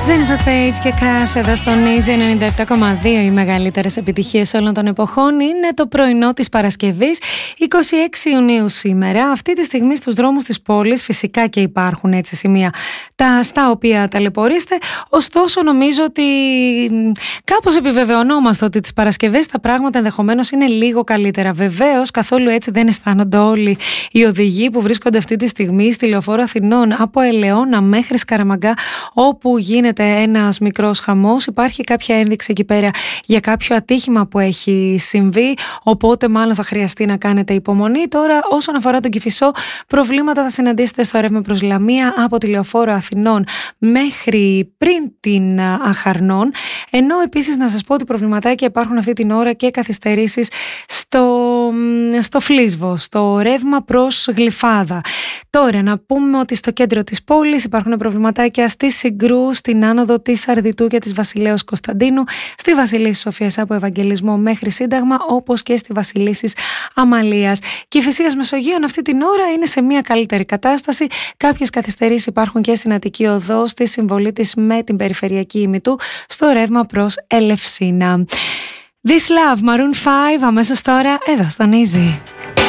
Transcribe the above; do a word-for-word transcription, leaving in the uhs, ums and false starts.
Jennifer Page και Crash εδώ στον Easy ενενήντα επτά κόμμα δύο. Οι μεγαλύτερες επιτυχίες όλων των εποχών. Είναι το πρωινό της Παρασκευής, είκοσι έξι Ιουνίου σήμερα. Αυτή τη στιγμή στους δρόμους της πόλης φυσικά και υπάρχουν έτσι σημεία τα, στα οποία ταλαιπωρείστε. Ωστόσο νομίζω ότι κάπως επιβεβαιωνόμαστε ότι τις Παρασκευές τα πράγματα ενδεχομένως είναι λίγο καλύτερα. Βεβαίως καθόλου έτσι δεν αισθάνονται όλοι οι οδηγοί που βρίσκονται αυτή τη στιγμή στη Λεωφόρο Αθηνών από Ελαιώνα μέχρι Σκαραμαγκά, όπου γίνεται ένας μικρός χαμός. Υπάρχει κάποια ένδειξη εκεί πέρα για κάποιο ατύχημα που έχει συμβεί, οπότε μάλλον θα χρειαστεί να κάνετε υπομονή. Τώρα όσον αφορά τον Κηφισό, προβλήματα θα συναντήσετε στο ρεύμα προς Λαμία από τη Λεωφόρο Αθηνών μέχρι πριν την Αχαρνών, ενώ επίσης να σας πω ότι προβληματάκια υπάρχουν αυτή την ώρα και καθυστερήσεις στο, στο Φλίσβο, στο ρεύμα προς Γλυφάδα. Τώρα να πούμε ότι στο κέντρο της πόλης υπάρχουν προβληματάκια στη Συγκρού, στην άνοδο της Αρδιτού και της Βασιλέως Κωνσταντίνου, στη Βασιλίσσης Σοφίας από Ευαγγελισμό μέχρι Σύνταγμα, όπως και στη Βασιλίσσης Αμαλίας. Κηφισίας Μεσογείων αυτή την ώρα είναι σε μια καλύτερη κατάσταση. Κάποιες καθυστερήσεις υπάρχουν και στην Αττική Οδό, στη συμβολή της με την περιφερειακή ημιτού, στο ρεύμα προς Ελευσίνα. This Love, Maroon φάιβ, αμέσως τώρα εδώ στον Easy.